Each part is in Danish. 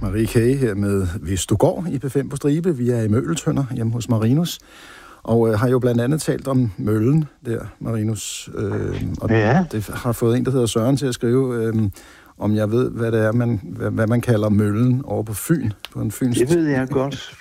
Marie K. her med Hvis du går i P5 på stribe. Vi er i Møgeltønder hjemme hos Marinus. Og har jo blandt andet talt om møllen der, Marinus. Og det har fået en, der hedder Søren, til at skrive, om jeg ved, hvad det er, hvad man kalder møllen over på Fyn. På en Fyns. Det ved jeg godt.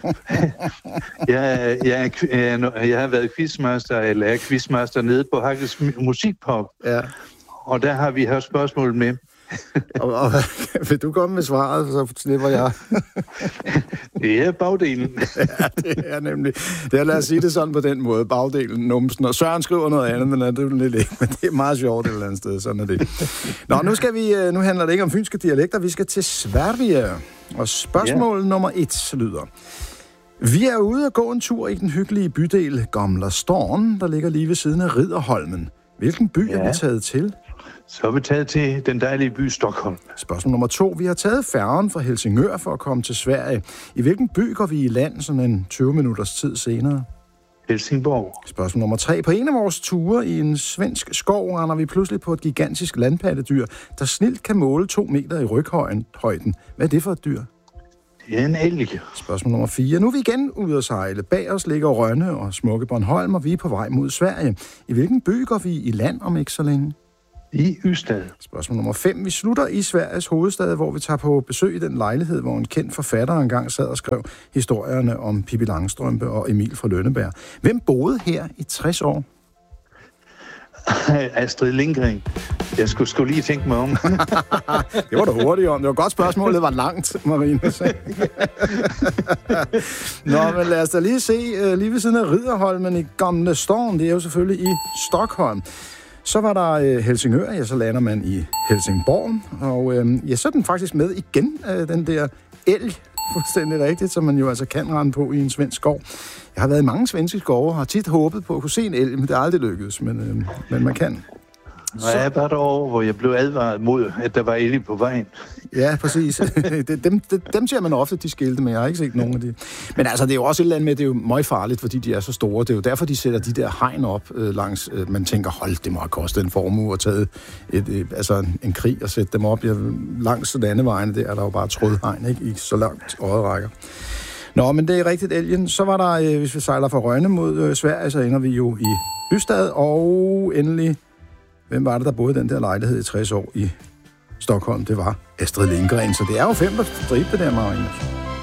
Jeg har været quizmaster nede på Hakkes Musikpop. Ja. Og der har vi haft spørgsmål med. og vil du komme med svaret, så slipper jeg. Det er bagdelen. Ja, det er nemlig. Lad os sige det sådan på den måde. Bagdelen, numsen. Og Søren skriver noget andet, men det er lidt ikke. Men det er meget sjovt et eller andet sted. Sådan er det. Nå, nu handler det ikke om fynske dialekter. Vi skal til Sverige. Og spørgsmål nummer 1 lyder: Vi er ude at gå en tur i den hyggelige bydel Gamla Stan, der ligger lige ved siden af Ridderholmen. Hvilken by er vi taget til? Så er vi taget til den dejlige by Stockholm. Spørgsmål nummer 2. Vi har taget færgen fra Helsingør for at komme til Sverige. I hvilken by går vi i land sådan en 20 minutters tid senere? Helsingborg. Spørgsmål nummer 3. På en af vores ture i en svensk skov render vi pludselig på et gigantisk landpattedyr, der snilt kan måle 2 meter i ryghøjden. Hvad er det for et dyr? Det er en elg. Spørgsmål nummer 4. Nu er vi igen ude at sejle. Bag os ligger Rønne og smukke Bornholm, og vi er på vej mod Sverige. I hvilken by går vi i land om ikke så længe? I Ystad. Spørgsmål nummer 5. Vi slutter i Sveriges hovedstad, hvor vi tager på besøg i den lejlighed, hvor en kendt forfatter engang sad og skrev historierne om Pippi Langstrømpe og Emil fra Lønneberg. Hvem boede her i 60 år? Astrid Lindgren. Jeg skulle lige tænke mig om. Det var da hurtigt om. Det var godt spørgsmål. Det var langt, Marinus. Nå, men lad os da lige se. Lige ved siden af Ridderholmen i Gamla Stan, det er jo selvfølgelig i Stockholm. Så var der Helsingør, ja, så lander man i Helsingborg. Og så er den faktisk med igen, den der elg, fuldstændig rigtigt, som man jo altså kan rende på i en svensk skov. Jeg har været i mange svenske skove og har tit håbet på at kunne se en elg, men det er aldrig lykkedes, men man kan. Jeg var derovre, hvor jeg blev advaret mod, at der var elg på vejen. Ja, præcis. Dem ser man ofte, de skilte, men jeg har ikke set nogen af de. Men altså, det er jo også et eller andet med, det er jo meget farligt, fordi de er så store. Det er jo derfor, de sætter de der hegn op langs. Man tænker, hold, det må have kostet en formue at tage en krig og sætte dem op. Langs landevejene, der er der jo bare trådhegn, ikke? I så langt øjet rækker. Nå, men det er rigtigt, elgen. Så var der, hvis vi sejler fra Rønne mod Sverige, så ender vi jo i Ystad, og endelig, hvem var det, der boede i den der lejlighed i 60 år i Stockholm? Det var Astrid Lindgren, så det er jo 5 på stribe, det der, Marinus.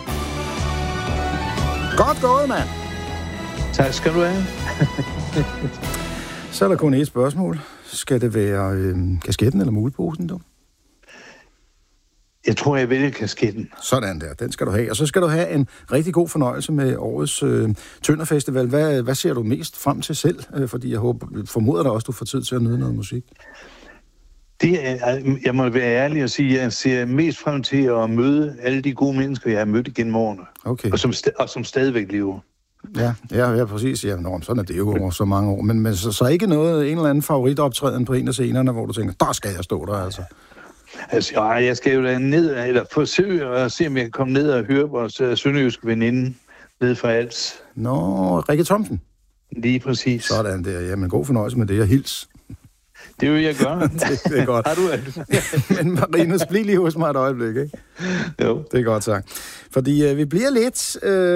Godt gået, mand! Tak skal du have. Så er der kun et spørgsmål. Skal det være kasketten eller muleposen, du? Jeg tror, jeg vælger kasketten. Sådan der, den skal du have. Og så skal du have en rigtig god fornøjelse med årets Tønderfestival. Hvad ser du mest frem til selv? Fordi jeg formoder da også, du får tid til at nyde noget musik. Jeg må være ærlig og sige, at jeg ser mest frem til at møde alle de gode mennesker, jeg har mødt igennem årene. Okay. Og som stadigvæk lever. Ja, præcis. Ja, sådan er det jo over så mange år. Men så ikke en eller anden favoritoptræden på en af scenerne, hvor du tænker, der skal jeg stå der, altså. Altså, jeg skal jo ned, eller forsøge at se, om jeg kan komme ned og høre vores sønderjyske veninde ned fra Als. Nå, Rikke Thomsen. Lige præcis. Sådan der. Jamen, god fornøjelse med det, og hils. Det vil jeg gøre. det er godt. Har du det? Men Marinus, bliv lige hos mig et øjeblik, ikke? Jo. Det er godt sagt. Fordi vi bliver lidt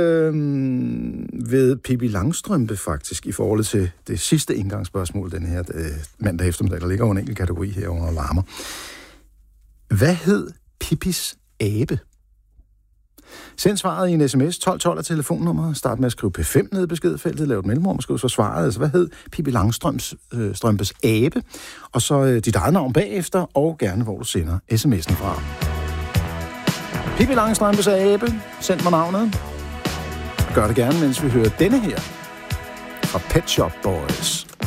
ved Pippi Langstrømpe, faktisk, i forhold til det sidste indgangsspørgsmål, den her mandag eftermiddag, der ligger under en enkelt kategori her under larmer. Hvad hed Pippis abe? Send svaret i en sms. 1212 er telefonnummeret. Start med at skrive P5 ned i beskedfeltet. Lav et mellemrum og skriv så svaret. Altså, hvad hed Pippi Langstrømpes abe? Og så dit eget navn bagefter, og gerne hvor du sender sms'en fra. Pippi Langstrømpes abe. Send mig navnet. Gør det gerne, mens vi hører denne her fra Pet Shop Boys.